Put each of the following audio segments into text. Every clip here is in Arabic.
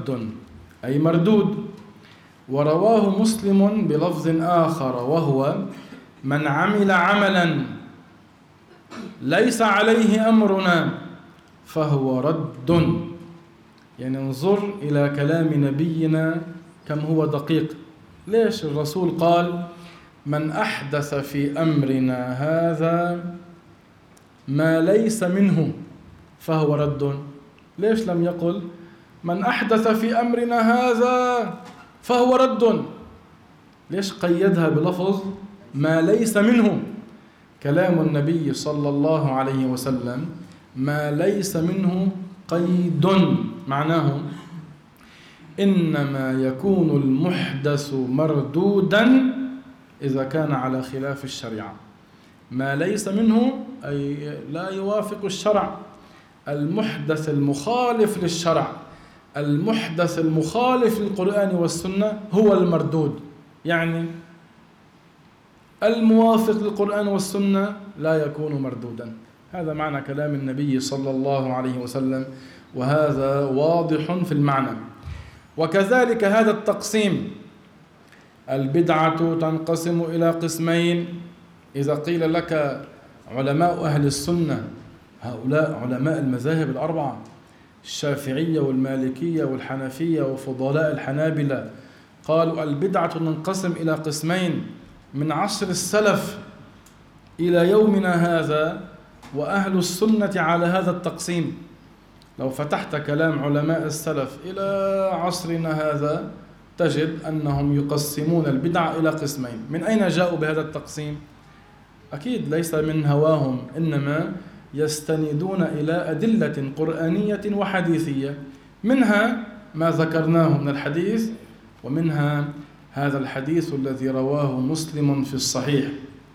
رد أي مردود. ورواه مسلم بلفظ آخر وهو: من عمل عملا ليس عليه أمرنا فهو رد. يعني انظر إلى كلام نبينا كم هو دقيق. ليش الرسول قال: من أحدث في أمرنا هذا ما ليس منه فهو رد؟ ليش لم يقل من أحدث في أمرنا هذا فهو رد؟ ليش قيدها بلفظ ما ليس منه؟ كلام النبي صلى الله عليه وسلم ما ليس منه قيد، معناه إنما يكون المحدث مردودا إذا كان على خلاف الشريعة. ما ليس منه أي لا يوافق الشرع. المحدث المخالف للشرع، المحدث المخالف للقرآن والسنة هو المردود. يعني الموافق للقرآن والسنة لا يكون مردودا. هذا معنى كلام النبي صلى الله عليه وسلم، وهذا واضح في المعنى. وكذلك هذا التقسيم: البدعة تنقسم إلى قسمين. إذا قيل لك علماء أهل السنة، هؤلاء علماء المذاهب الأربعة، الشافعية والمالكية والحنفية وفضلاء الحنابلة، قالوا البدعة تنقسم إلى قسمين من عصر السلف إلى يومنا هذا، وأهل السنة على هذا التقسيم. لو فتحت كلام علماء السلف إلى عصرنا هذا تجد أنهم يقسمون البدع إلى قسمين. من أين جاءوا بهذا التقسيم؟ أكيد ليس من هواهم، إنما يستندون إلى أدلة قرآنية وحديثية، منها ما ذكرناه من الحديث، ومنها هذا الحديث الذي رواه مسلم في الصحيح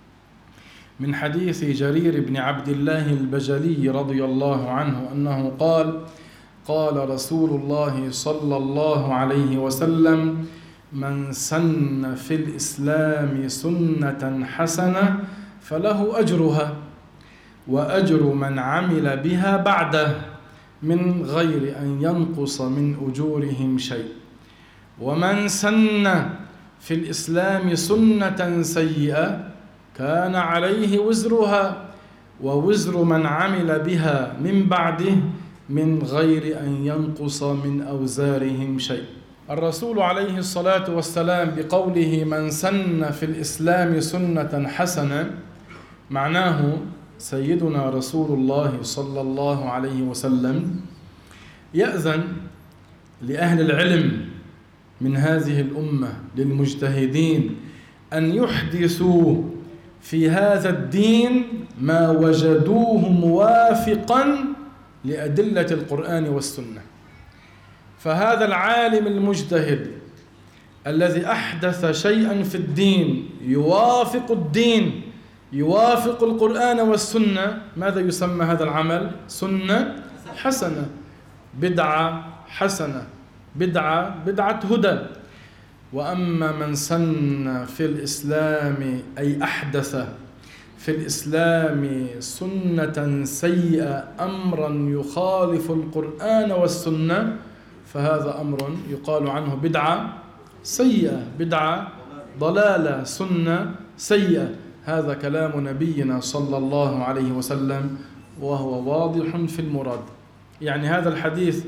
من حديث جرير بن عبد الله البجلي رضي الله عنه أنه قال: قال رسول الله صلى الله عليه وسلم: من سن في الإسلام سنة حسنة فله أجرها وأجر من عمل بها بعده من غير أن ينقص من أجورهم شيء. ومن سن في الإسلام سنة سيئة كان عليه وزرها ووزر من عمل بها من بعده من غير أن ينقص من أوزارهم شيء. الرسول عليه الصلاة والسلام بقوله من سن في الإسلام سنة حسنة معناه سيدنا رسول الله صلى الله عليه وسلم يأذن لأهل العلم من هذه الأمة للمجتهدين أن يحدثوا في هذا الدين ما وجدوه موافقا لأدلة القرآن والسنة. فهذا العالم المجتهد الذي أحدث شيئا في الدين يوافق الدين، يوافق القرآن والسنة، ماذا يسمى هذا العمل؟ سنة حسنة، بدعة حسنة، بدعة هدى. وأما من سن في الإسلام أي أحدث في الإسلام سنة سيئة، أمرا يخالف القرآن والسنة، فهذا أمر يقال عنه بدعة سيئة، بدعة ضلالة، سنة سيئة. هذا كلام نبينا صلى الله عليه وسلم وهو واضح في المراد. يعني هذا الحديث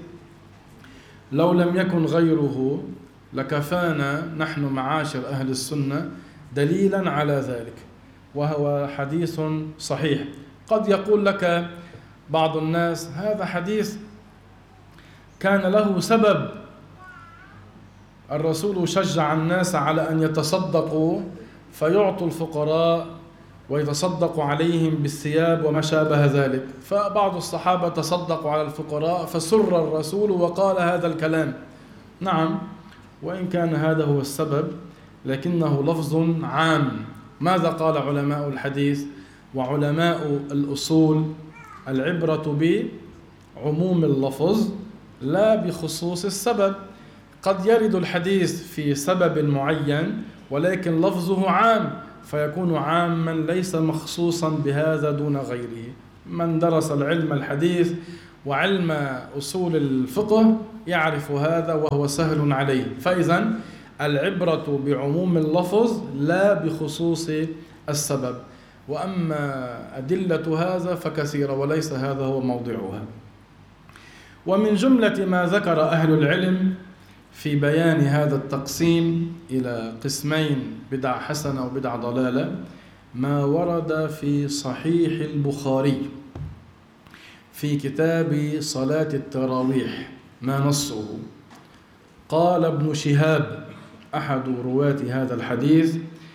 لو لم يكن غيره لكفانا نحن معاشر أهل السنة دليلا على ذلك، وهو حديث صحيح. قد يقول لك بعض الناس هذا حديث كان له سبب، الرسول شجع الناس على أن يتصدقوا فيعطوا الفقراء ويتصدقوا عليهم بالثياب وما شابه ذلك، فبعض الصحابة تصدقوا على الفقراء فسر الرسول وقال هذا الكلام. نعم، وإن كان هذا هو السبب لكنه لفظ عام. ماذا قال علماء الحديث وعلماء الأصول؟ العبرة بعموم اللفظ لا بخصوص السبب. قد يرد الحديث في سبب معين ولكن لفظه عام، فيكون عاما ليس مخصوصا بهذا دون غيره. من درس العلم الحديث وعلم أصول الفقه يعرف هذا وهو سهل عليه. فإذا العبرة بعموم اللفظ لا بخصوص السبب، وأما أدلة هذا فكثيرة وليس هذا هو موضعها. ومن جملة ما ذكر أهل العلم في بيان هذا التقسيم إلى قسمين، بدعة حسنة وبدعة ضلالة، ما ورد في صحيح البخاري في كتاب صلاة التراويح، ما نصه: قال ابن شهاب أحد رواة هذا الحديث: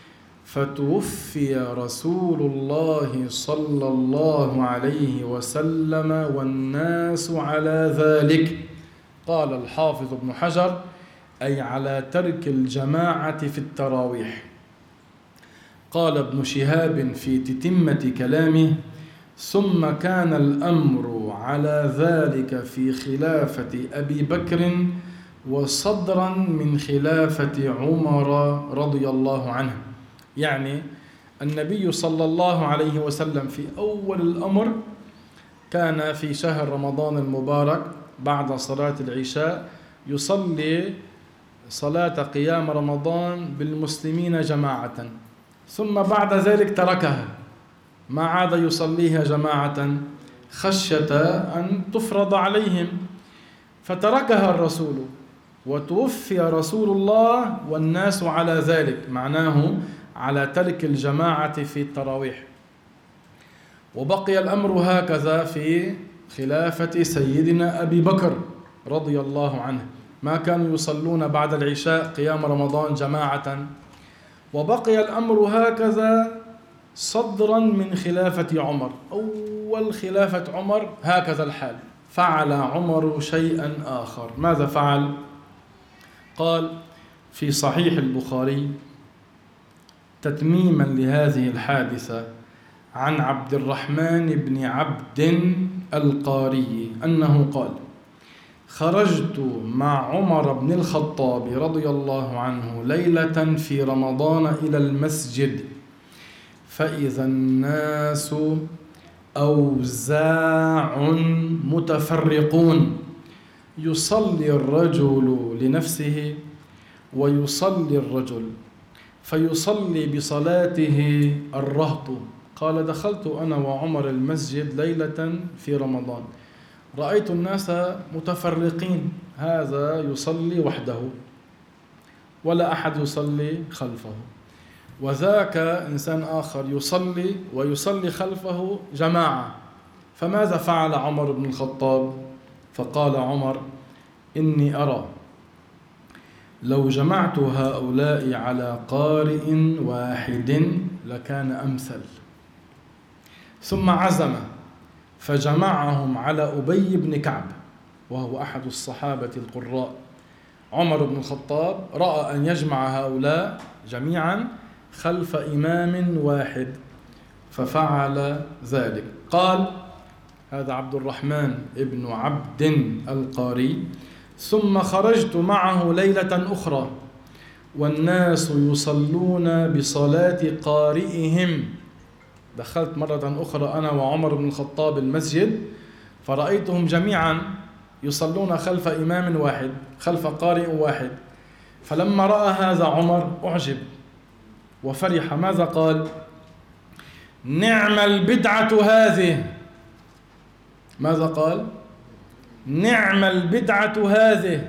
فتوفي رسول الله صلى الله عليه وسلم والناس على ذلك. قال الحافظ ابن حجر: أي على ترك الجماعة في التراويح. قال ابن شهاب في تتمة كلامه: ثم كان الأمر على ذلك في خلافة أبي بكر وصدرا من خلافة عمر رضي الله عنه. يعني النبي صلى الله عليه وسلم في أول الأمر كان في شهر رمضان المبارك بعد صلاة العشاء يصلي صلاة قيام رمضان بالمسلمين جماعة، ثم بعد ذلك تركها، ما عاد يصليها جماعة خشية أن تفرض عليهم، فتركها الرسول وتوفي رسول الله والناس على ذلك، معناه على ترك الجماعة في التراويح. وبقي الأمر هكذا في خلافة سيدنا أبي بكر رضي الله عنه، ما كانوا يصلون بعد العشاء قيام رمضان جماعة. وبقي الأمر هكذا صدرا من خلافة عمر، أول خلافة عمر هكذا الحال. فعل عمر شيئا آخر. ماذا فعل؟ قال في صحيح البخاري تتميما لهذه الحادثة عن عبد الرحمن بن عبد القاري أنه قال: خرجت مع عمر بن الخطاب رضي الله عنه ليلة في رمضان إلى المسجد، فإذا الناس أوزاع متفرقون، يصلي الرجل لنفسه ويصلي الرجل، فيصلي بصلاته الرهط. قال: دخلت أنا وعمر المسجد ليلة في رمضان، رأيت الناس متفرقين، هذا يصلي وحده ولا أحد يصلي خلفه، وذاك إنسان آخر يصلي ويصلي خلفه جماعة. فماذا فعل عمر بن الخطاب؟ فقال عمر: إني أرى لو جمعت هؤلاء على قارئ واحد لكان أمثل. ثم عزم فجمعهم على أبي بن كعب، وهو أحد الصحابة القراء. عمر بن الخطاب رأى أن يجمع هؤلاء جميعا خلف إمام واحد ففعل ذلك. قال هذا عبد الرحمن ابن عبد القاري: ثم خرجت معه ليلة أخرى والناس يصلون بصلاة قارئهم. دخلت مرة أخرى أنا وعمر بن الخطاب المسجد فرأيتهم جميعا يصلون خلف إمام واحد، خلف قارئ واحد. فلما رأى هذا عمر أعجب وفرح. ماذا قال؟ نعم البدعة هذه. ماذا قال؟ نعم البدعة هذه،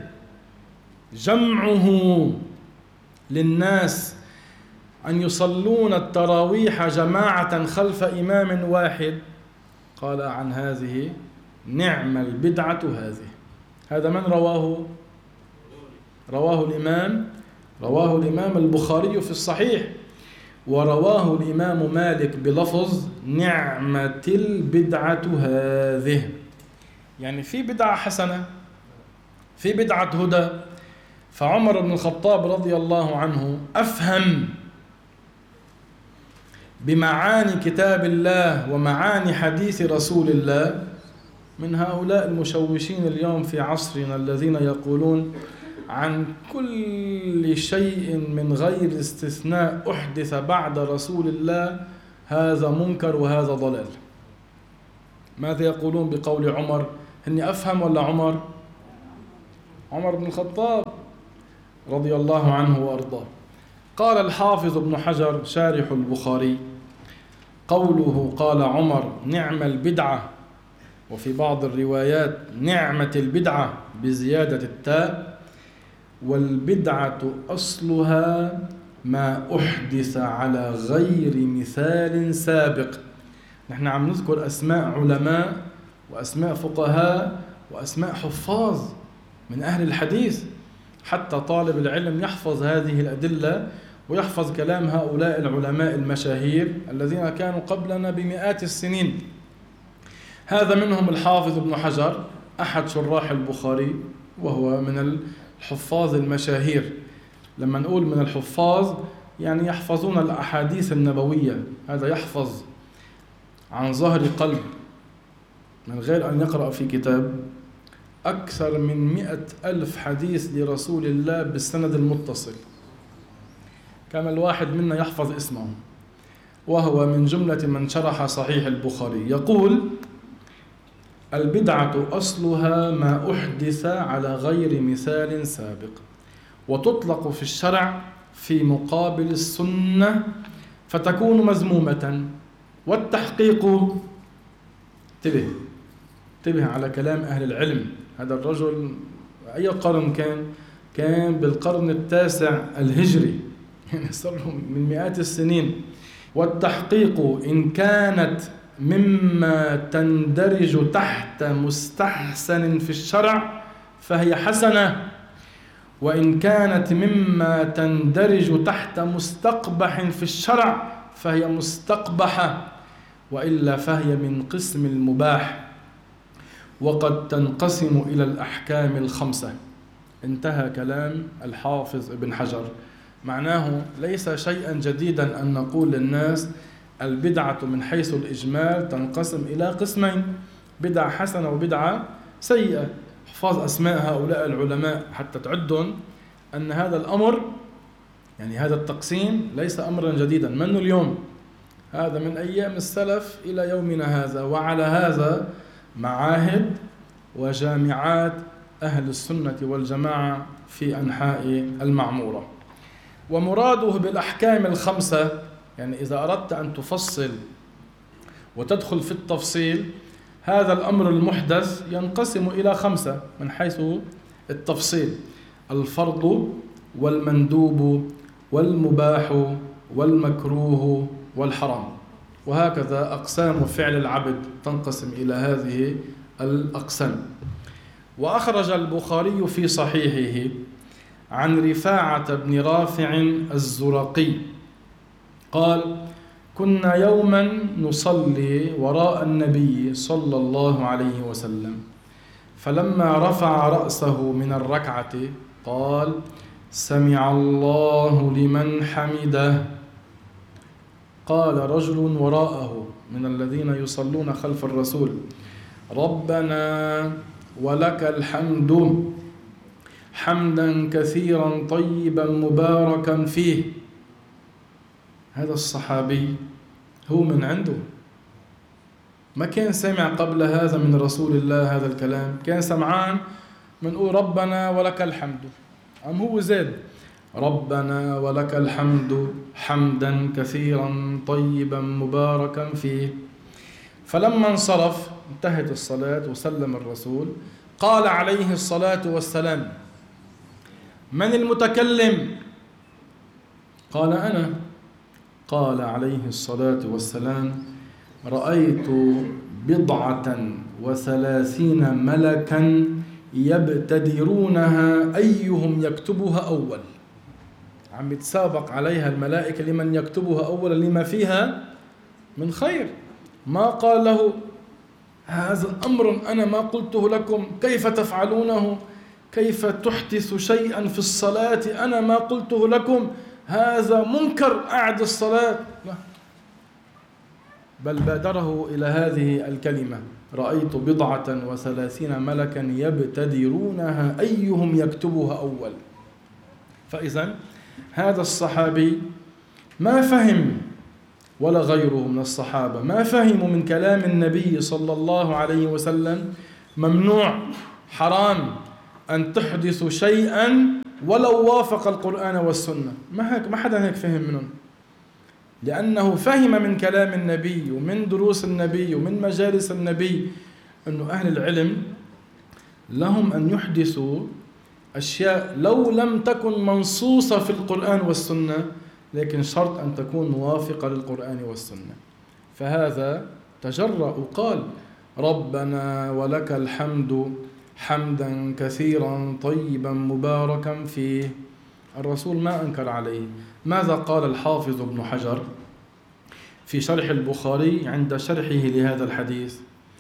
جمعه للناس أن يصلون التراويح جماعة خلف إمام واحد. قال عن هذه: نعم البدعة هذه. هذا من رواه؟ رواه الإمام البخاري في الصحيح، ورواه الإمام مالك بلفظ: نعمة البدعة هذه. يعني في بدعة حسنة، في بدعة هدى. فعمر بن الخطاب رضي الله عنه أفهم بمعاني كتاب الله ومعاني حديث رسول الله من هؤلاء المشوشين اليوم في عصرنا الذين يقولون عن كل شيء من غير استثناء أحدث بعد رسول الله هذا منكر وهذا ضلال. ماذا يقولون بقول عمر؟ إني أفهم ولا عمر؟ عمر بن الخطاب رضي الله عنه وأرضاه. قال الحافظ ابن حجر شارح البخاري: قوله قال عمر نعم البدعة، وفي بعض الروايات نعمة البدعة بزيادة التاء، والبدعة أصلها ما أحدث على غير مثال سابق. نحن عم نذكر أسماء علماء وأسماء فقهاء وأسماء حفاظ من أهل الحديث، حتى طالب العلم يحفظ هذه الأدلة ويحفظ كلام هؤلاء العلماء المشاهير الذين كانوا قبلنا بمئات السنين. هذا منهم الحافظ ابن حجر أحد شراح البخاري، وهو من الحفاظ المشاهير. لما نقول من الحفاظ يعني يحفظون الأحاديث النبوية، هذا يحفظ عن ظهر قلب من غير أن يقرأ في كتاب أكثر من 100,000 حديث لرسول الله بالسند المتصل، كان الواحد منا يحفظ اسمه، وهو من جملة من شرح صحيح البخاري. يقول: البدعة أصلها ما أحدث على غير مثال سابق، وتطلق في الشرع في مقابل السنة فتكون مذمومة. والتحقيق، انتبه على كلام أهل العلم. هذا الرجل أي قرن كان بالقرن التاسع الهجري، يعني صار من مئات السنين. والتحقيق إن كانت مما تندرج تحت مستحسن في الشرع فهي حسنة، وإن كانت مما تندرج تحت مستقبح في الشرع فهي مستقبحة، وإلا فهي من قسم المباح، وقد تنقسم إلى الأحكام 5. انتهى كلام الحافظ ابن حجر. معناه ليس شيئا جديدا أن نقول للناس البدعة من حيث الإجمال تنقسم إلى قسمين: بدعة حسنة وبدعة سيئة. احفظ أسماء هؤلاء العلماء حتى تعدهم أن هذا الأمر، يعني هذا التقسيم ليس أمرا جديدا منه اليوم، هذا من أيام السلف إلى يومنا هذا. وعلى هذا معاهد وجامعات أهل السنة والجماعة في أنحاء المعمورة. ومراده بالأحكام 5، يعني إذا أردت أن تفصل وتدخل في التفصيل، هذا الأمر المحدث ينقسم إلى 5 من حيث التفصيل: الفرض والمندوب والمباح والمكروه والحرام. وهكذا أقسام فعل العبد تنقسم إلى هذه الأقسام. وأخرج البخاري في صحيحه عن رفاعة بن رافع الزرقي قال: كنا يوما نصلي وراء النبي صلى الله عليه وسلم، فلما رفع رأسه من الركعة قال: سمع الله لمن حمده. قال رجل وراءه من الذين يصلون خلف الرسول: ربنا ولك الحمد حمدا كثيرا طيبا مباركا فيه. هذا الصحابي هو من عنده، ما كان سمع قبل هذا من رسول الله هذا الكلام، كان سمعان منقول ربنا ولك الحمد، أم هو زاد ربنا ولك الحمد حمدا كثيرا طيبا مباركا فيه. فلما انصرف انتهت الصلاة وسلم الرسول، قال عليه الصلاة والسلام: من المتكلم؟ قال أنا. قال عليه الصلاة والسلام: رأيت 37 ملكا يبتدرونها أيهم يكتبها أول. عم يتسابق عليها الملائكة لمن يكتبها أولا لما فيها من خير. ما قال له: هذا أمر أنا ما قلته لكم، كيف تفعلونه؟ كيف تحدث شيئا في الصلاة أنا ما قلته لكم؟ هذا منكر، أعد الصلاة. لا، بل بادره إلى هذه الكلمة: رأيت 37 ملكا يبتدرونها أيهم يكتبها أول. فإذا هذا الصحابي ما فهم، ولا غيره من الصحابة ما فهموا من كلام النبي صلى الله عليه وسلم ممنوع، حرام أن تحدثوا شيئا ولو وافق القرآن والسنة. ما حدا هيك فهم منهم، لأنه فهم من كلام النبي ومن دروس النبي ومن مجالس النبي أنه أهل العلم لهم أن يحدثوا أشياء لو لم تكن منصوصة في القرآن والسنة، لكن شرط أن تكون موافقة للقرآن والسنة. فهذا تجرأ وقال: ربنا ولك الحمد حمدا كثيرا طيبا مباركا فيه. الرسول ما أنكر عليه. ماذا قال الحافظ ابن حجر في شرح البخاري عند شرحه لهذا الحديث؟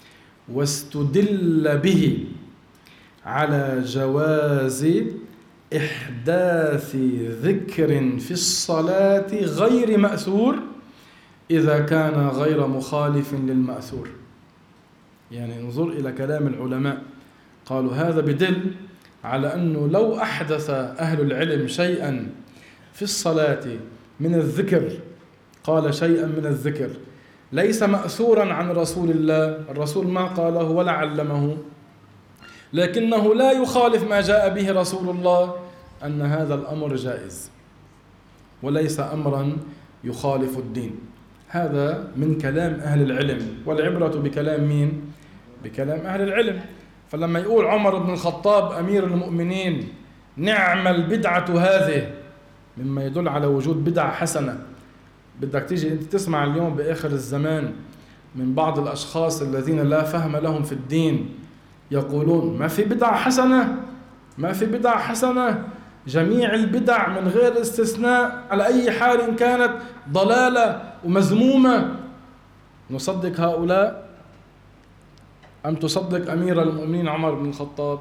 واستدل به على جواز إحداث ذكر في الصلاة غير مأثور إذا كان غير مخالف للمأثور. يعني انظر إلى كلام العلماء، قالوا هذا بدل على أنه لو أحدث أهل العلم شيئا في الصلاة من الذكر، قال شيئا من الذكر ليس مأثورا عن رسول الله، الرسول ما قاله ولا علمه، لكنه لا يخالف ما جاء به رسول الله، أن هذا الأمر جائز وليس أمرا يخالف الدين. هذا من كلام أهل العلم، والعبرة بكلام مين؟ بكلام أهل العلم. فلما يقول عمر بن الخطاب أمير المؤمنين: نعم البدعة هذه، مما يدل على وجود بدعة حسنة. بدك تيجي أنت تسمع اليوم بآخر الزمان من بعض الأشخاص الذين لا فهم لهم في الدين يقولون: ما في بدعة حسنة، ما في بدعة حسنة، جميع البدع من غير استثناء على أي حال كانت ضلالة ومذمومة. نصدق هؤلاء أم تصدق أمير المؤمنين عمر بن الخطاب؟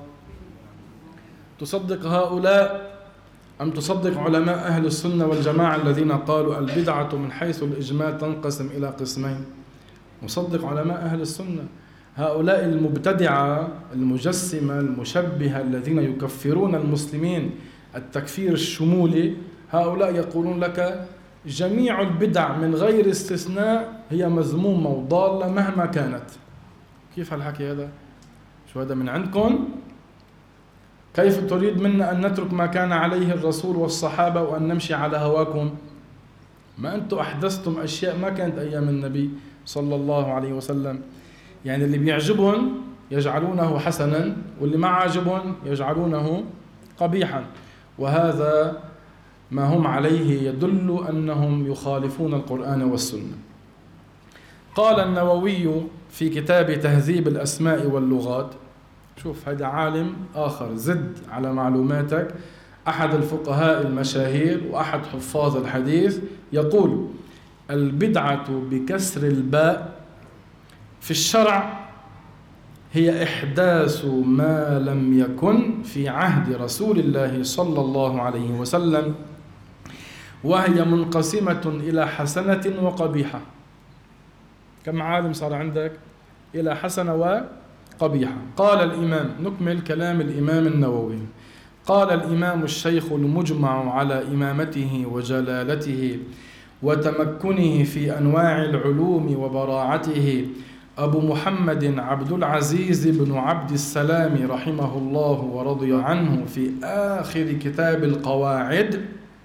تصدق هؤلاء أم تصدق علماء أهل السنة والجماعة الذين قالوا البدعة من حيث الإجمال تنقسم إلى قسمين؟ نصدق علماء أهل السنة. هؤلاء المبتدعة المجسمة المشبهة الذين يكفرون المسلمين التكفير الشمولي، هؤلاء يقولون لك جميع البدع من غير استثناء هي مذمومة وضالة مهما كانت. كيف هالحكي هذا؟ شو هذا من عندكم؟ كيف تريد منا أن نترك ما كان عليه الرسول والصحابة وأن نمشي على هواكم؟ ما أنتم أحدثتم أشياء ما كانت أيام النبي صلى الله عليه وسلم. يعني اللي بيعجبهم يجعلونه حسنا، واللي ما عاجبهم يجعلونه قبيحا، وهذا ما هم عليه يدل أنهم يخالفون القرآن والسنة. قال النووي في كتاب تهذيب الأسماء واللغات، شوف هذا عالم آخر زد على معلوماتك، أحد الفقهاء المشاهير وأحد حفاظ الحديث، يقول: البدعة بكسر الباء في الشرع هي إحداث ما لم يكن في عهد رسول الله صلى الله عليه وسلم، وهي منقسمة إلى حسنة وقبيحة. كم عالم صار عندك؟ إلى حسنة وقبيحة. قال الإمام، نكمل كلام الإمام النووي، قال الإمام الشيخ المجمع على إمامته وجلالته وتمكنه في أنواع العلوم وبراعته أبو محمد عبد العزيز بن عبد السلام رحمه الله ورضي عنه في آخر كتاب القواعد: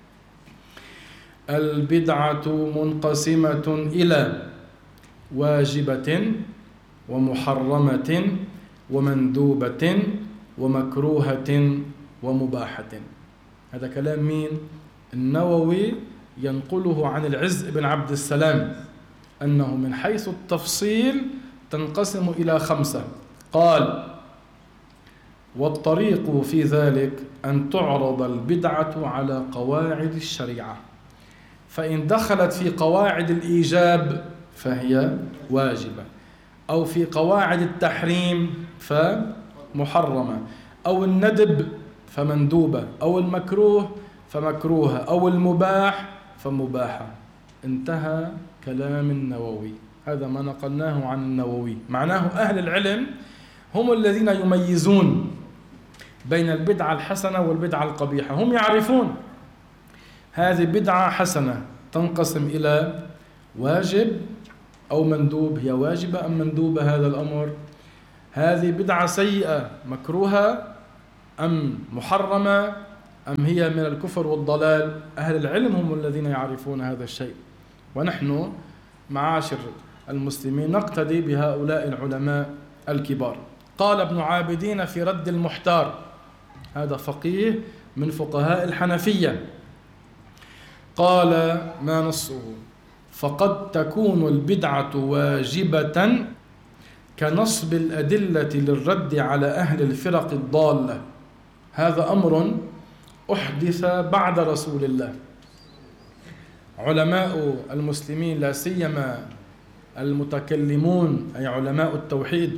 البدعة منقسمة إلى واجبة ومحرمة ومندوبة ومكروهة ومباحة. هذا كلام مين؟ النووي ينقله عن العز بن عبد السلام، أنه من حيث التفصيل تنقسم إلى 5. قال: والطريق في ذلك أن تعرض البدعة على قواعد الشريعة، فإن دخلت في قواعد الإيجاب فهي واجبة، أو في قواعد التحريم فمحرمة، أو الندب فمندوبة، أو المكروه فمكروهة، أو المباح فمباحة. انتهى كلام النووي. هذا ما نقلناه عن النووي. معناه أهل العلم هم الذين يميزون بين البدعة الحسنة والبدعة القبيحة. هم يعرفون هذه بدعة حسنة تنقسم إلى واجب أو مندوب، هي واجبة أم مندوبة، هذا الأمر هذه بدعة سيئة مكروهة أم محرمة أم هي من الكفر والضلال؟ أهل العلم هم الذين يعرفون هذا الشيء، ونحن معاشر المسلمين نقتدي بهؤلاء العلماء الكبار. قال ابن عابدين في رد المحتار، هذا فقيه من فقهاء الحنفية، قال ما نصه: فقد تكون البدعة واجبة كنصب الأدلة للرد على أهل الفرق الضالة. هذا أمر أحدث بعد رسول الله. علماء المسلمين لا سيما المتكلمون أي علماء التوحيد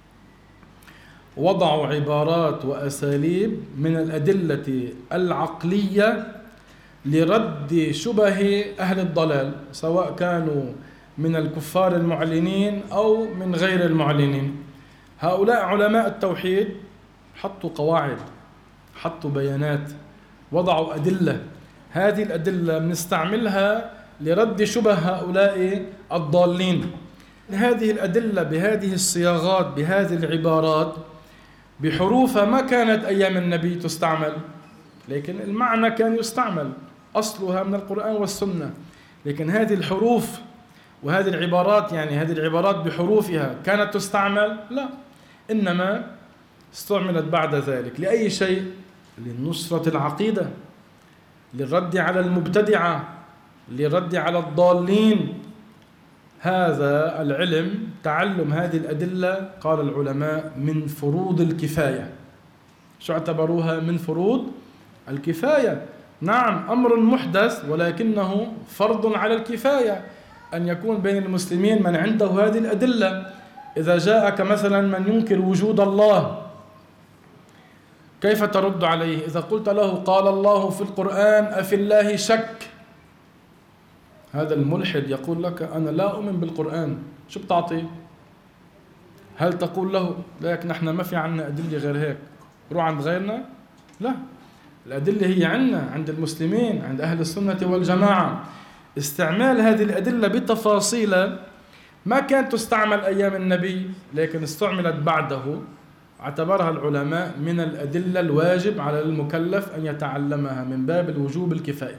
وضعوا عبارات وأساليب من الأدلة العقلية لرد شبه أهل الضلال، سواء كانوا من الكفار المعلنين أو من غير المعلنين. هؤلاء علماء التوحيد حطوا قواعد، حطوا بيانات، وضعوا أدلة. هذه الأدلة بنستعملها لرد شبه هؤلاء الضالين. هذه الأدلة بهذه الصياغات بهذه العبارات بحروف ما كانت أيام النبي تستعمل، لكن المعنى كان يستعمل، أصلها من القرآن والسنة. لكن هذه الحروف وهذه العبارات، يعني هذه العبارات بحروفها كانت تستعمل؟ لا، إنما استعملت بعد ذلك لأي شيء؟ للنصرة العقيدة، للرد على المبتدعة، للرد على الضالين. هذا العلم، تعلم هذه الأدلة، قال العلماء من فروض الكفاية. شو اعتبروها؟ من فروض الكفاية. نعم، أمر محدث ولكنه فرض على الكفاية أن يكون بين المسلمين من عنده هذه الأدلة. إذا جاءك مثلا من ينكر وجود الله، كيف ترد عليه؟ إذا قلت له قال الله في القرآن أفي الله شك، هذا الملحد يقول لك أنا لا أؤمن بالقرآن، شو بتعطي؟ هل تقول له لكن نحن ما في عنا أدلة غير هيك، روح عند غيرنا؟ لا، الأدلة هي عنا، عند المسلمين، عند أهل السنة والجماعة. استعمال هذه الأدلة بتفاصيل ما كانت تستعمل أيام النبي، لكن استعملت بعده، اعتبرها العلماء من الأدلة الواجب على المكلف أن يتعلمها من باب الوجوب الكفاية.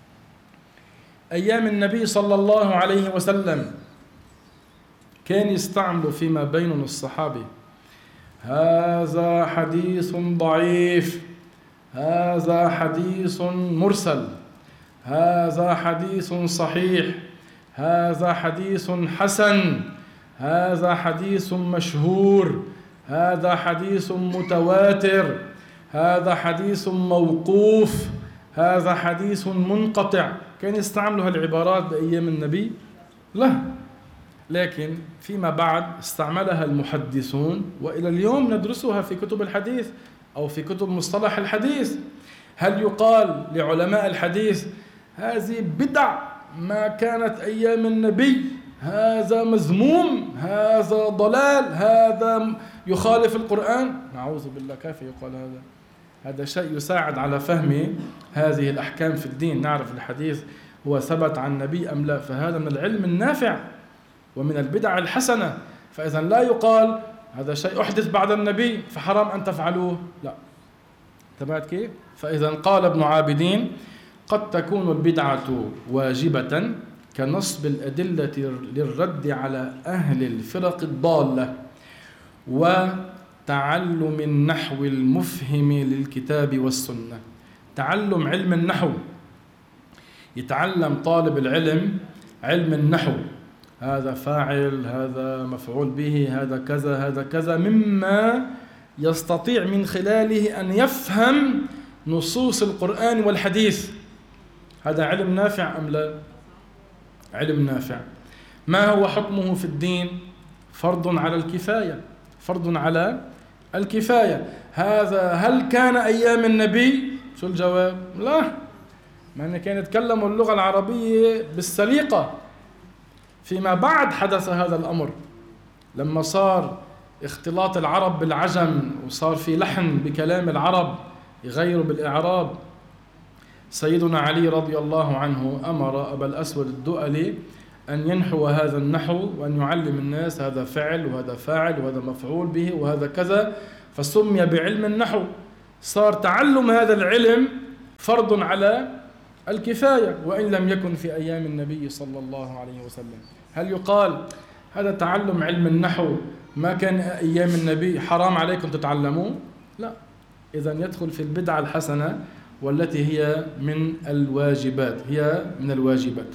أيام النبي صلى الله عليه وسلم كان يستعملوا فيما بينهم الصحابة: هذا حديث ضعيف، هذا حديث مرسل، هذا حديث صحيح، هذا حديث حسن، هذا حديث مشهور، هذا حديث متواتر، هذا حديث موقوف، هذا حديث منقطع. كان يستعملوا هالعبارات بأيام النبي؟ لا، لكن فيما بعد استعملها المحدثون، وإلى اليوم ندرسها في كتب الحديث أو في كتب مصطلح الحديث. هل يقال لعلماء الحديث هذه بدع ما كانت أيام النبي، هذا مذموم، هذا ضلال، هذا يخالف القرآن؟ نعوذ بالله، كيف يقال هذا؟ هذا شيء يساعد على فهم هذه الأحكام في الدين، نعرف الحديث هو ثبت عن النبي أم لا. فهذا من العلم النافع ومن البدع الحسنة. فإذا لا يقال هذا شيء أحدث بعد النبي فحرام أن تفعلوه، لا. تبعت كيف؟ فإذا قال ابن عابدين: قد تكون البدعة واجبة كنصب الأدلة للرد على أهل الفرق الضالة وتعلم النحو المفهم للكتاب والسنة. تعلم علم النحو، يتعلم طالب العلم علم النحو، هذا فاعل، هذا مفعول به، هذا كذا، هذا كذا، مما يستطيع من خلاله أن يفهم نصوص القرآن والحديث. هذا علم نافع أم لا؟ علم نافع. ما هو حكمه في الدين؟ فرض على الكفاية، فرض على الكفاية. هذا هل كان أيام النبي؟ شو الجواب؟ لا، ما أن كانوا يتكلموا اللغة العربية بالسليقة. فيما بعد حدث هذا الأمر، لما صار اختلاط العرب بالعجم وصار في لحن بكلام العرب يغيروا بالإعراب. سيدنا علي رضي الله عنه أمر أبا الأسود الدؤلي أن ينحو هذا النحو وأن يعلم الناس هذا فعل وهذا فاعل وهذا مفعول به وهذا كذا، فسمي بعلم النحو. صار تعلم هذا العلم فرض على الكفاية وإن لم يكن في أيام النبي صلى الله عليه وسلم. هل يقال هذا تعلم علم النحو ما كان أيام النبي حرام عليكم تتعلموه؟ لا، إذن يدخل في البدعة الحسنة والتي هي من الواجبات، هي من الواجبات.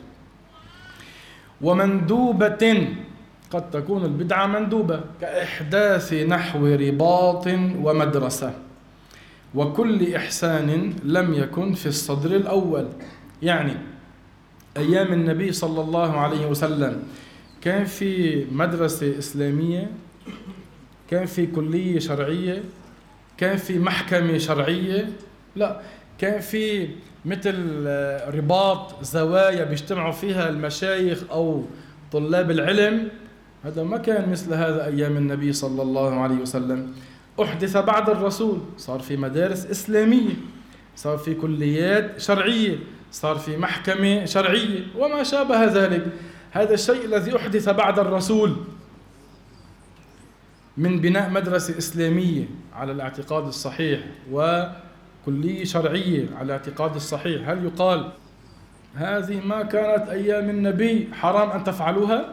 ومندوبة، قد تكون البدعة مندوبة كإحداث نحو رباط ومدرسة وكل إحسان لم يكن في الصدر الأول. يعني أيام النبي صلى الله عليه وسلم كان في مدرسة إسلامية، كان في كلية شرعية، كان في محكمة شرعية؟ لا، كان في مثل رباط زوايا بيجتمعوا فيها المشايخ أو طلاب العلم. هذا ما كان مثل هذا أيام النبي صلى الله عليه وسلم. أحدث بعد الرسول، صار في مدارس إسلامية، صار في كليات شرعية، صار في محكمة شرعية وما شابه ذلك. هذا الشيء الذي أحدث بعد الرسول من بناء مدرسة إسلامية على الاعتقاد الصحيح وكلية شرعية على الاعتقاد الصحيح، هل يقال هذه ما كانت أيام النبي حرام أن تفعلوها؟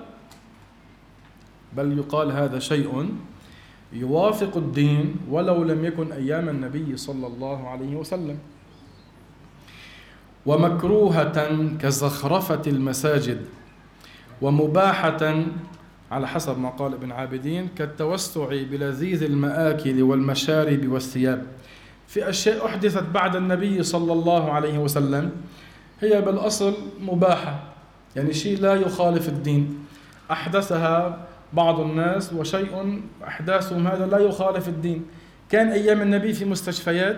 بل يقال هذا شيء يوافق الدين ولو لم يكن أيام النبي صلى الله عليه وسلم. ومكروهة كزخرفة المساجد، ومباحة على حسب ما قال ابن عابدين كالتوسع بلذيذ المآكل والمشارب والثياب. في أشياء أحدثت بعد النبي صلى الله عليه وسلم هي بالأصل مباحة، يعني شيء لا يخالف الدين، أحدثها بعض الناس وشيء أحداثهم هذا لا يخالف الدين. كان أيام النبي في مستشفيات؟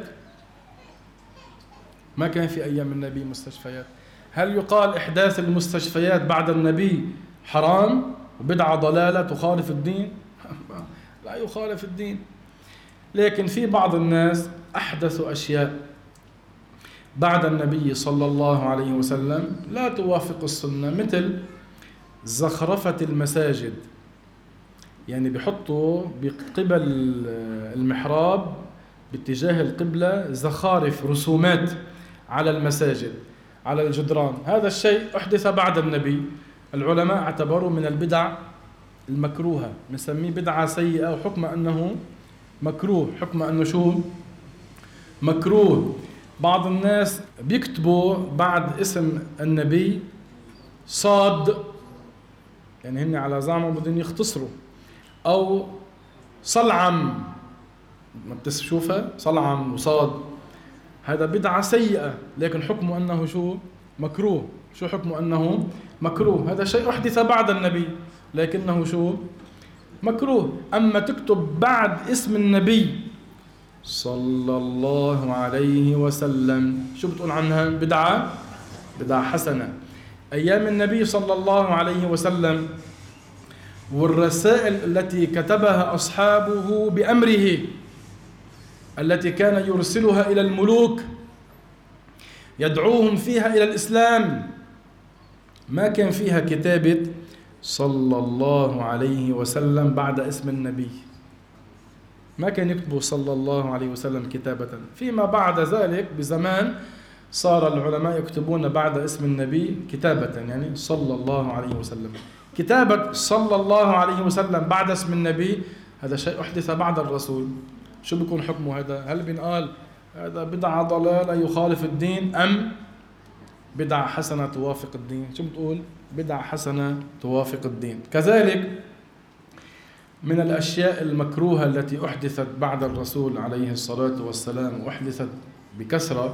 ما كان في أيام النبي مستشفيات. هل يقال إحداث المستشفيات بعد النبي حرام وبدعة ضلالة تخالف الدين؟ لا يخالف الدين. لكن في بعض الناس أحدثوا أشياء بعد النبي صلى الله عليه وسلم لا توافق السنة، مثل زخرفة المساجد، يعني بيحطوا بقبل المحراب باتجاه القبلة زخارف، رسومات على المساجد على الجدران. هذا الشيء أحدث بعد النبي، العلماء اعتبروا من البدع المكروهة، نسميه بدعة سيئة وحكم أنه مكروه، حكم أنه شو؟ مكروه. بعض الناس بيكتبوا بعد اسم النبي صاد، يعني هن على زعمهم بدهم يختصروا، أو صلعم، ما بتشوفها صلعم وصاد، هذا بدعة سيئة، لكن حكمه أنه شو؟ مكروه. شو حكمه؟ أنه مكروه. هذا شيء أحدث بعد النبي لكنه شو؟ مكروه. أما تكتب بعد اسم النبي صلى الله عليه وسلم، شو بتقول عنها؟ بدعة، بدعة حسنة. أيام النبي صلى الله عليه وسلم والرسائل التي كتبها أصحابه بأمره، التي كان يرسلها إلى الملوك يدعوهم فيها إلى الإسلام، ما كان فيها كتابة صلى الله عليه وسلم بعد اسم النبي، ما كان يكتبوا صلى الله عليه وسلم كتابة. فيما بعد ذلك بزمان صار العلماء يكتبون بعد اسم النبي كتابة، يعني صلى الله عليه وسلم. كتابة صلى الله عليه وسلم بعد اسم النبي هذا شيء أحدث بعد الرسول. شو بيكون حكمه هذا؟ هل بنقال هذا بدعة ضلالة يخالف الدين أم بدعة حسنة توافق الدين؟ شو بتقول؟ بدعة حسنة توافق الدين. كذلك من الأشياء المكروهة التي أحدثت بعد الرسول عليه الصلاة والسلام وأحدثت بكثرة،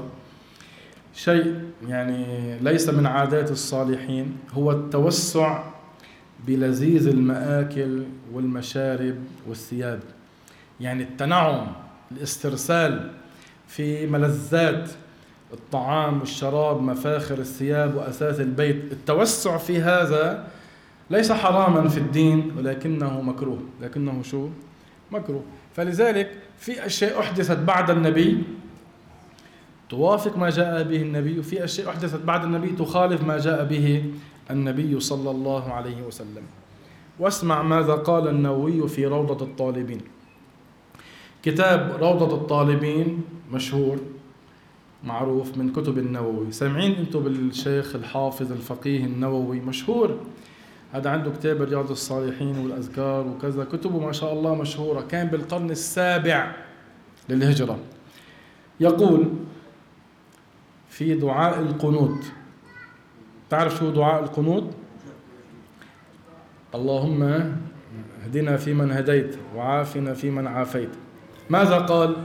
شيء يعني ليس من عادات الصالحين، هو التوسع بلذيذ المآكل والمشارب والثياب، يعني التنعم، الاسترسال في ملذات الطعام والشراب، مفاخر الثياب وأثاث البيت. التوسع في هذا ليس حراما في الدين ولكنه مكروه، لكنه شو؟ مكروه. فلذلك في أشياء أحدثت بعد النبي توافق ما جاء به النبي، وفي أشياء أحدثت بعد النبي تخالف ما جاء به النبي صلى الله عليه وسلم. واسمع ماذا قال النووي في روضة الطالبين. كتاب روضة الطالبين مشهور معروف من كتب النووي. سامعين انتم بالشيخ الحافظ الفقيه النووي مشهور، هذا عنده كتاب رياض الصالحين والأذكار وكذا، كتبه ما شاء الله مشهورة، كان بالقرن السابع للهجرة. يقول في دعاء القنوت، تعرف شو دعاء القنوت؟ اللهم اهدنا فيمن هديت وعافنا فيمن عافيت. ماذا قال؟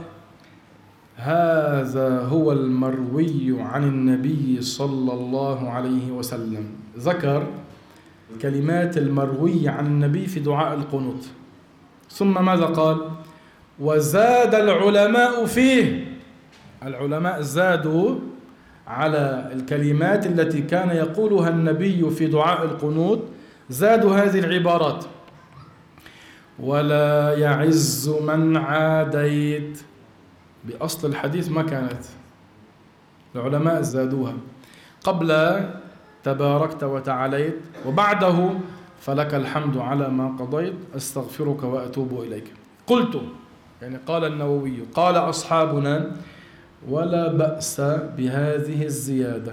هذا هو المروي عن النبي صلى الله عليه وسلم. ذكر كلمات المروي عن النبي في دعاء القنوت، ثم ماذا قال؟ وزاد العلماء فيه. العلماء زادوا على الكلمات التي كان يقولها النبي في دعاء القنوت، زادوا هذه العبارات: ولا يعز من عاديت. بأصل الحديث ما كانت، العلماء زادوها. قبل تباركت وتعاليت، وبعده فلك الحمد على ما قضيت، أستغفرك وأتوب إليك. قلت، يعني قال النووي، قال أصحابنا: ولا بأس بهذه الزيادة،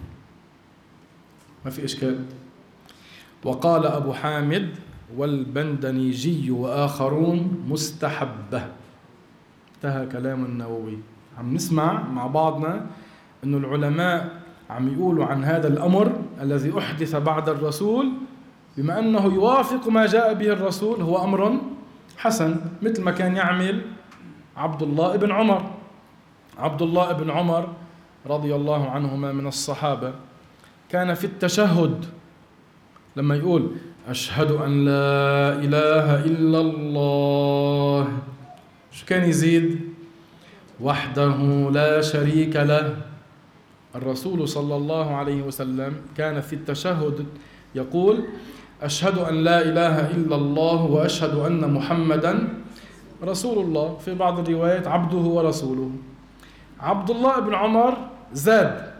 ما في إشكال. وقال أبو حامد والبندنيجي وآخرون: مستحبة. انتهى كلام النووي. عم نسمع مع بعضنا أن العلماء عم يقولوا عن هذا الأمر الذي أحدث بعد الرسول، بما أنه يوافق ما جاء به الرسول، هو أمر حسن، مثل ما كان يعمل عبد الله بن عمر. عبد الله بن عمر رضي الله عنهما من الصحابة، كان في التشهد لما يقول: أشهد أن لا إله إلا الله، شو كان يزيد؟ وحده لا شريك له. الرسول صلى الله عليه وسلم كان في التشهد يقول: أشهد أن لا إله إلا الله وأشهد أن محمدا رسول الله، في بعض الروايات عبده ورسوله. عبد الله بن عمر زاد: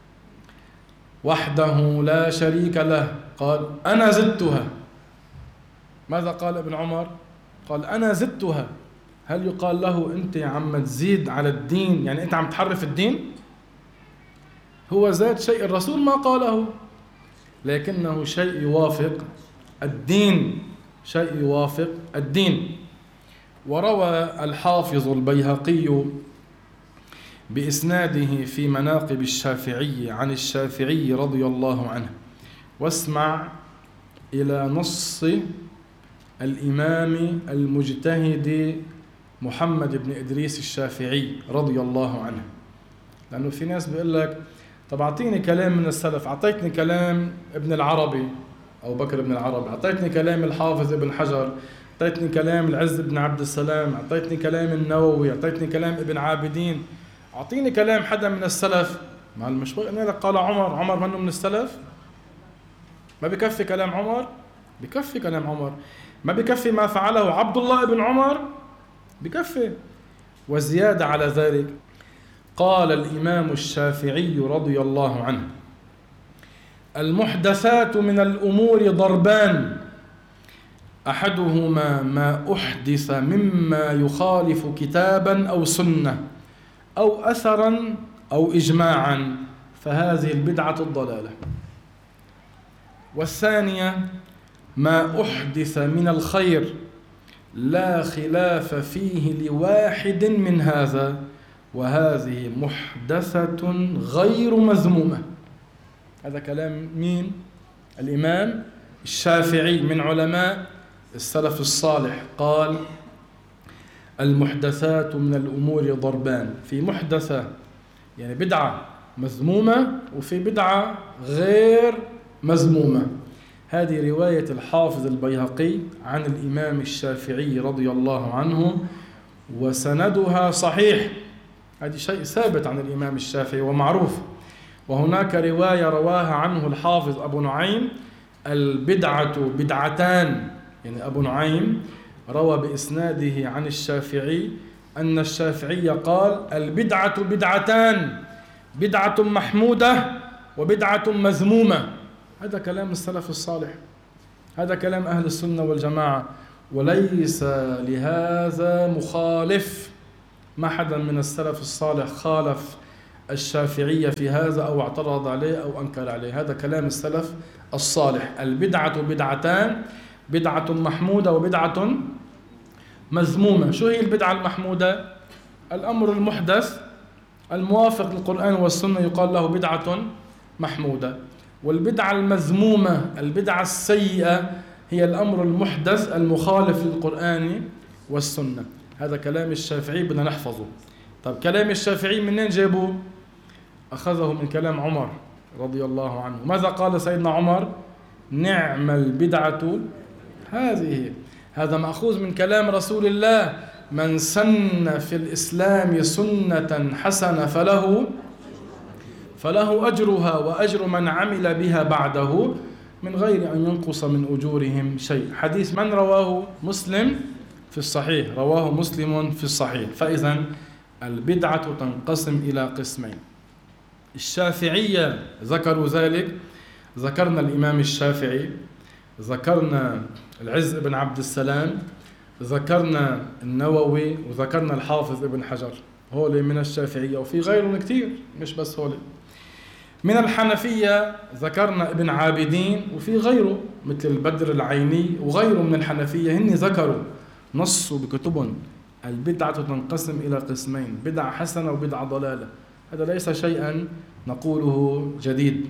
وحده لا شريك له، قال: أنا زدتها. ماذا قال ابن عمر؟ قال: أنا زدتها. هل يقال له أنت عم تزيد على الدين، يعني أنت عم تحرف الدين؟ هو زاد شيء الرسول ما قاله، لكنه شيء يوافق الدين، شيء يوافق الدين. وروى الحافظ البيهقي بإسناده في مناقب الشافعي عن الشافعي رضي الله عنه، واسمع إلى نص الإمام المجتهد محمد بن إدريس الشافعي رضي الله عنه. لأنه في ناس بيقول لك: طب أعطيني كلام من السلف، أعطيتني كلام ابن العربي أو بكر بن العربي، أعطيتني كلام الحافظ ابن حجر، أعطيتني كلام العز بن عبد السلام، أعطيتني كلام النووي، أعطيتني كلام ابن عابدين، أعطيني كلام حدا من السلف. ما المشروع أن قال عمر، عمر منه من السلف؟ ما بكفي كلام عمر؟ بكفي كلام عمر. ما بكفي ما فعله عبد الله بن عمر؟ بكفي. وزيادة على ذلك، قال الإمام الشافعي رضي الله عنه: المحدثات من الأمور ضربان، أحدهما ما أحدث مما يخالف كتابا أو سنة أو أثرا أو إجماعا، فهذه البدعة الضلالة. والثانية ما أحدث من الخير لا خلاف فيه لواحد من هذا، وهذه محدثة غير مذمومة. هذا كلام مين؟ الإمام الشافعي من علماء السلف الصالح. قال: المحدثات من الأمور ضربان، في محدثة يعني بدعة مذمومة، وفي بدعة غير مذمومة. هذه رواية الحافظ البيهقي عن الإمام الشافعي رضي الله عنه، وسندها صحيح، هذا شيء ثابت عن الإمام الشافعي ومعروف. وهناك رواية رواها عنه الحافظ أبو نعيم: البدعة بدعتان، يعني أبو نعيم روى بإسناده عن الشافعي أن الشافعي قال: البدعة بدعتان، بدعة محمودة وبدعة مذمومة. هذا كلام السلف الصالح، هذا كلام أهل السنة والجماعة، وليس لهذا مخالف. ما حدا من السلف الصالح خالف الشافعية في هذا أو اعترض عليه أو أنكر عليه. هذا كلام السلف الصالح. البدعة بدعتان: بدعة محمودة وبدعة مذمومة. شو هي البدعة المحمودة؟ الأمر المحدث الموافق للقرآن والسنة يقال له بدعة محمودة. والبدعة المذمومة، البدعة السيئة، هي الأمر المحدث المخالف للقرآن والسنة. هذا كلام الشافعي بدنا نحفظه. طيب كلام الشافعي منين جابوه؟ أخذه من كلام عمر رضي الله عنه. ماذا قال سيدنا عمر؟ نعم البدعة هذه. هذا مأخوذ من كلام رسول الله: من سن في الإسلام سنة حسنة فله أجرها وأجر من عمل بها بعده من غير أن ينقص من أجورهم شيء. حديث من رواه؟ مسلم في الصحيح، رواه مسلم في الصحيح. فإذا البدعة تنقسم إلى قسمين. الشافعية ذكروا ذلك، ذكرنا الإمام الشافعي، ذكرنا العز بن عبد السلام، ذكرنا النووي، وذكرنا الحافظ ابن حجر. هولي من الشافعية، وفي غيرهم كتير، مش بس هولي. من الحنفية ذكرنا ابن عابدين، وفي غيره مثل البدر العيني وغيره من الحنفية. هن ذكروا، نصوا بكتبهم: البدعة تنقسم إلى قسمين: بدعة حسنة وبدعة ضلالة. هذا ليس شيئا نقوله جديد.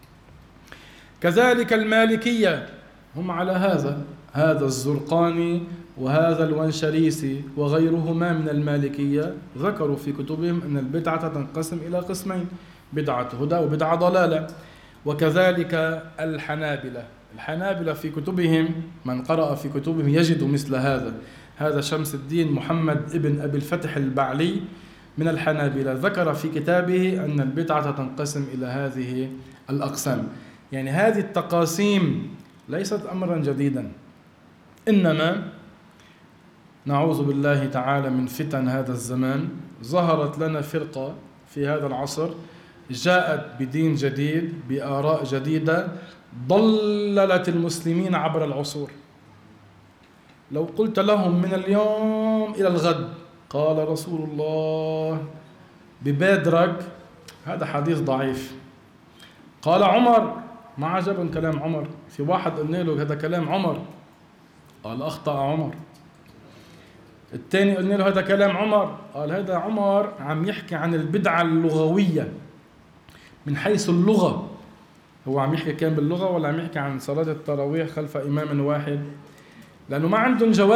كذلك المالكية هم على هذا الزرقاني وهذا الونشريسي وغيرهما من المالكية ذكروا في كتبهم أن البدعة تنقسم إلى قسمين: بدعة هدى وبدعة ضلالة. وكذلك الحنابلة في كتبهم، من قرأ في كتبهم يجد مثل هذا شمس الدين محمد ابن أبي الفتح البعلي من الحنابلة ذكر في كتابه أن البدعة تنقسم إلى هذه الأقسام. يعني هذه التقاسيم ليست أمرا جديدا، إنما نعوذ بالله تعالى من فتن هذا الزمان. ظهرت لنا فرقة في هذا العصر جاءت بدين جديد بآراء جديدة ضللت المسلمين عبر العصور. لو قلت لهم من اليوم إلى الغد قال رسول الله ببادرك، هذا حديث ضعيف. قال عمر، ما عجبهم كلام عمر. في واحد قلنا له هذا كلام عمر، قال أخطأ عمر. الثاني قلنا له هذا كلام عمر، قال هذا عمر عم يحكي عن البدعة اللغوية من حيث اللغة. هو عم يحكي كان باللغة ولا عم يحكي عن صلاة التراويح خلف إمام واحد؟ لأنه ما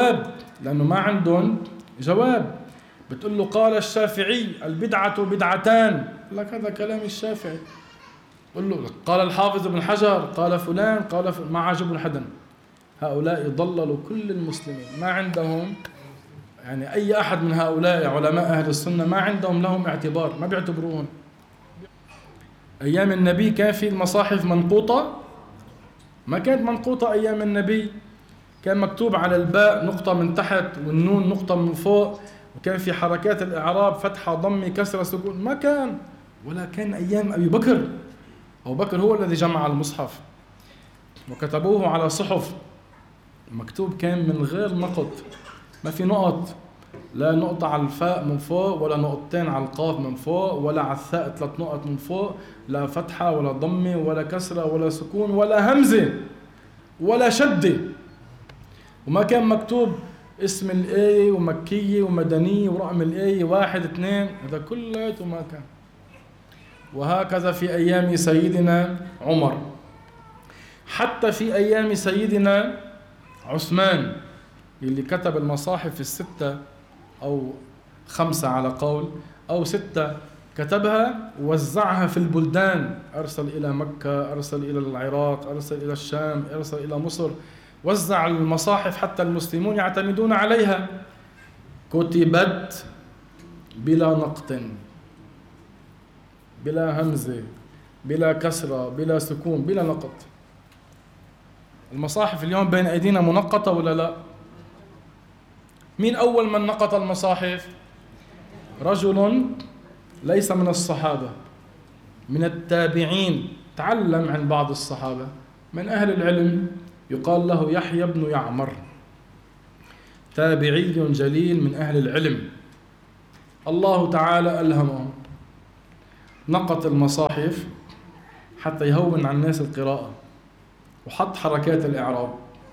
عندهم جواب. بتقول له قال الشافعي البدعة بدعتان، يقول لك هذا كلام الشافعي. قل له قال الحافظ ابن حجر، قال فلان، ما عجبهم حدا. هؤلاء ضللوا كل المسلمين، ما عندهم يعني أي أحد من هؤلاء علماء أهل السنة ما عندهم لهم اعتبار، ما بيعتبروهم. أيام النبي كان في المصاحف منقوطة؟ ما كانت منقوطة أيام النبي. كان مكتوب على الباء نقطة من تحت والنون نقطة من فوق، وكان في حركات الإعراب فتحة ضمة كسرة سكون. ما كان، ولا كان أيام أبي بكر. أبو بكر هو الذي جمع المصحف وكتبوه على صحف، مكتوب كان من غير نقط، ما في نقط، لا نقطة على الفاء من فوق ولا نقطتين على القاف من فوق ولا على الثاء 3 نقط من فوق، لا فتحة ولا ضمة ولا كسرة ولا سكون ولا همزة ولا شدة. وما كان مكتوب اسم الآية ومكية ومدنية ورقم الآية 1 2، هذا كله ما كان. وهكذا في أيام سيدنا عمر، حتى في أيام سيدنا عثمان اللي كتب المصاحف 6 أو 5 على قول، أو 6 كتبها ووزعها في البلدان، أرسل إلى مكة، أرسل إلى العراق، أرسل إلى الشام، أرسل إلى مصر، وزع المصاحف حتى المسلمون يعتمدون عليها. كتبت بلا نقط، بلا همزة، بلا كسرة، بلا سكون، بلا نقط. المصاحف اليوم بين أيدينا منقطة ولا لا؟ مين أول من نقط المصاحف؟ رجل ليس من الصحابة، من التابعين، تعلم عن بعض الصحابة، من أهل العلم يقال له يحيى بن يعمر، تابعي جليل من أهل العلم، الله تعالى ألهمه، نقط المصاحف حتى يهون على الناس القراءة وحط حركات الإعراب.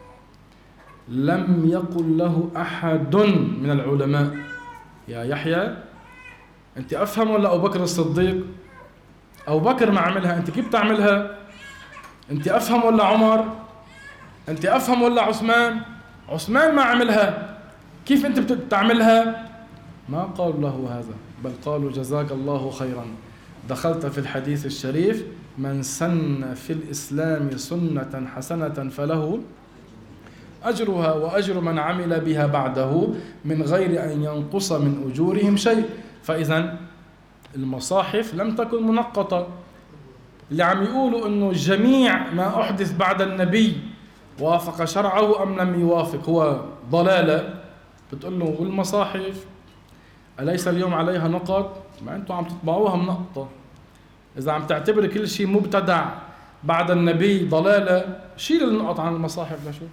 لم يقل له أحد من العلماء يا يحيى أنت أفهم ولا أبو بكر الصديق؟ أبو بكر ما عملها، أنت كيف تعملها؟ أنت أفهم ولا عمر؟ أنت أفهم ولا عثمان؟ عثمان ما عملها، كيف أنت بتعملها؟ ما قالوا له هذا، بل قالوا جزاك الله خيرا، دخلت في الحديث الشريف: من سن في الإسلام سنة حسنة فله أجرها وأجر من عمل بها بعده من غير أن ينقص من أجورهم شيء. فإذا المصاحف لم تكن منقطة. اللي عم يقولوا أنه جميع ما أحدث بعد النبي وافق شرعه أم لم يوافق هو ضلالة، بتقول له والمصاحف أليس اليوم عليها نقط؟ ما أنتم عم تطبعوها منقطة. إذا عم تعتبر كل شيء مبتدع بعد النبي ضلالة، شيل النقط عن المصاحف لشوف.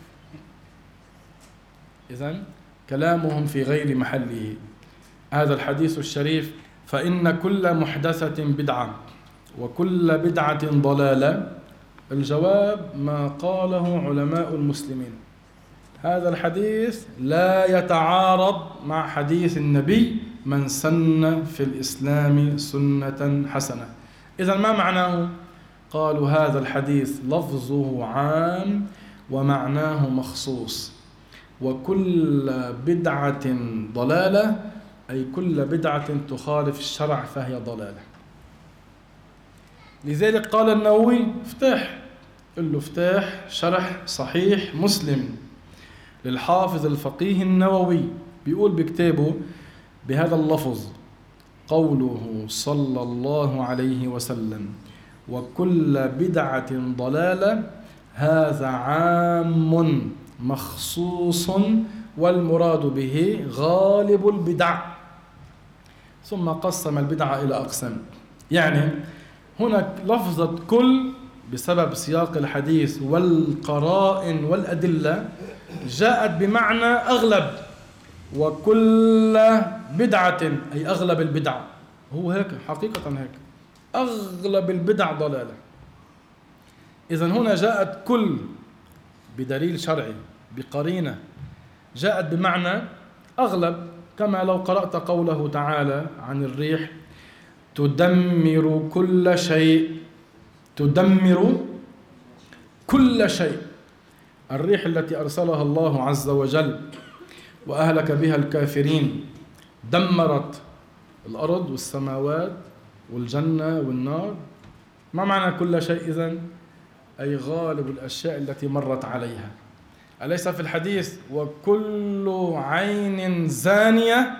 إذن كلامهم في غير محله. هذا الحديث الشريف: فإن كل محدثة بدعة وكل بدعة ضلالة، الجواب ما قاله علماء المسلمين. هذا الحديث لا يتعارض مع حديث النبي: من سن في الإسلام سنة حسنة. إذن ما معناه؟ قالوا هذا الحديث لفظه عام ومعناه مخصوص، وكل بدعة ضلالة أي كل بدعة تخالف الشرع فهي ضلالة. لذلك قال النووي: افتح، قل له افتح شرح صحيح مسلم للحافظ الفقيه النووي، بيقول بكتابه بهذا اللفظ: قوله صلى الله عليه وسلم وكل بدعة ضلالة، هذا عام مخصوص والمراد به غالب البدع. ثم قسم البدعة إلى أقسام. يعني هناك لفظة كل بسبب سياق الحديث والقرائن والأدلة جاءت بمعنى أغلب، وكل بدعة أي أغلب البدع. هو هيك حقيقة، هيك أغلب البدع ضلالة. إذن هنا جاءت كل بدليل شرعي بقرينة جاءت بمعنى أغلب، كما لو قرأت قوله تعالى عن الريح: تدمر كل شيء، تدمر كل شيء. الريح التي أرسلها الله عز وجل وأهلك بها الكافرين دمرت الأرض والسماوات والجنة والنار. ما معنى كل شيء إذن؟ أي غالب الأشياء التي مرت عليها. أليس في الحديث: وكل عين زانية؟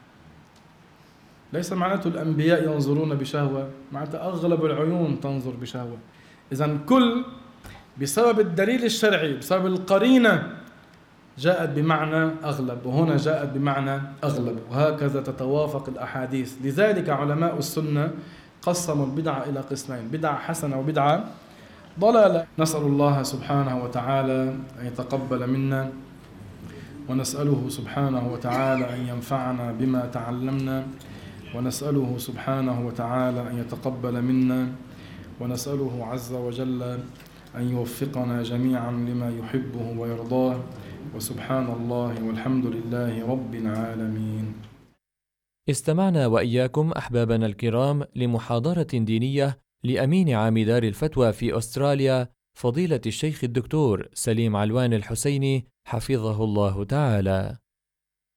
ليس معناته الأنبياء ينظرون بشهوة، معناته أغلب العيون تنظر بشهوة. إذن كل بسبب الدليل الشرعي، بسبب القرينة، جاءت بمعنى أغلب، وهنا جاءت بمعنى أغلب، وهكذا تتوافق الأحاديث. لذلك علماء السنة قسموا البدعة إلى قسمين: بدعة حسنة وبدعة ضلالة. نسأل الله سبحانه وتعالى أن يتقبل منا، ونسأله سبحانه وتعالى أن ينفعنا بما تعلمنا، ونسأله سبحانه وتعالى أن يتقبل منا، ونسأله عز وجل أن يوفقنا جميعا لما يحبه ويرضاه. وسبحان الله والحمد لله رب العالمين. استمعنا وإياكم أحبابنا الكرام لمحاضرة دينية لأمين عام دار الفتوى في أستراليا، فضيلة الشيخ الدكتور سليم علوان الحسيني حفظه الله تعالى.